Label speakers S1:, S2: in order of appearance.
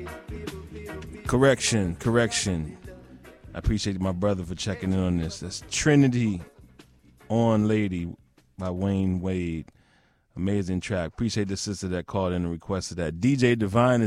S1: Correction. I appreciate my brother for checking in on this. That's Trinity on Lady by Wayne Wade. Amazing track. Appreciate the sister that called in and requested that. DJ Divine is